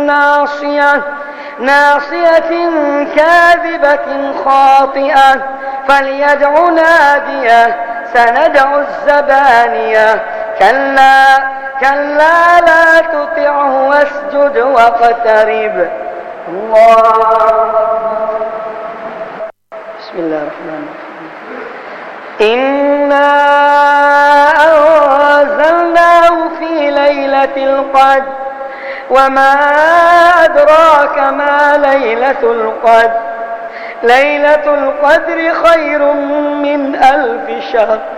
ناصية كاذبة خاطئة فليدع ناديه سندع الزبانية كلا لا تطعه واسجد واقترب. الله. بسم الله الرحمن الرحيم. إنا أنزلناه في ليلة القدر وما أدراك ما ليلة القدر. ليلة القدر خير من 1000 شهر